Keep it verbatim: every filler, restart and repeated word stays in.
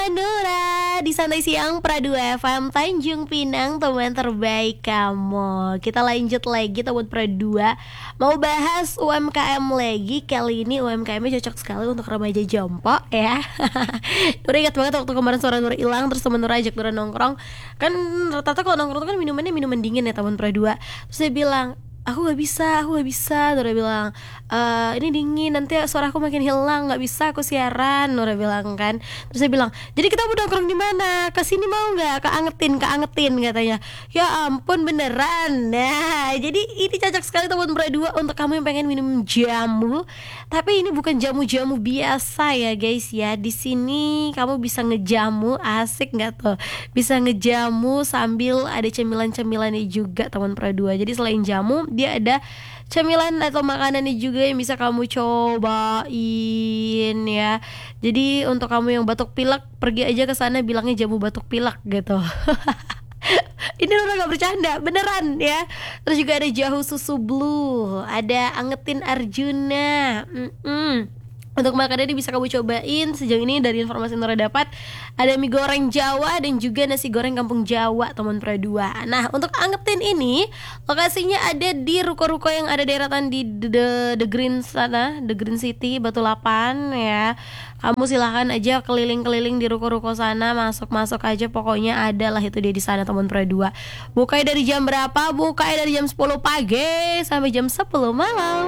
Nora Nora di Santai Siang Pradu F M Tanjung Pinang, teman terbaik kamu. Kita lanjut lagi teman Pradu, mau bahas U M K M lagi. Kali ini U M K M-nya cocok sekali untuk remaja jompo ya. Nora ingat banget waktu kemarin suara Nora hilang, terus teman Nora ajak Nora nongkrong. Kan rata-rata kalau nongkrong tuh kan minumannya minuman dingin ya teman Pradu. Terus dia bilang, aku gak bisa, aku gak bisa. Nora bilang, e, ini dingin, nanti suara aku makin hilang, gak bisa aku siaran. Nora bilang kan. Terus saya bilang, jadi kita mau nongkrong di mana? Kesini mau gak? Keangetin, keangetin katanya. Ya ampun beneran. Nah, jadi ini cocok sekali teman berdua untuk kamu yang pengen minum jamu. Tapi ini bukan jamu-jamu biasa ya guys ya. Di sini kamu bisa ngejamu, asik gak tuh? Bisa ngejamu sambil ada cemilan-cemilannya juga teman berdua. Jadi selain jamu, dia ada cemilan atau makanannya juga yang bisa kamu cobain ya. Jadi untuk kamu yang batuk pilek, pergi aja ke sana bilangnya jamu batuk pilek gitu. Ini udah gak bercanda, beneran ya. Terus juga ada jahu susu blue, ada angetin Arjuna. Mm-mm. Untuk makanan ini bisa kamu cobain. Sejauh ini dari informasi yang Nora dapat, ada mie goreng Jawa dan juga nasi goreng kampung Jawa teman Pradua. Nah untuk angetin ini lokasinya ada di ruko-ruko yang ada daeratan di The, The Green sana, The Green City Batu Lapan ya. Kamu silahkan aja keliling-keliling di ruko-ruko sana, masuk-masuk aja, pokoknya ada lah itu dia di sana teman Pradua. Bukanya dari jam berapa? Bukanya dari jam sepuluh pagi sampai jam sepuluh malam.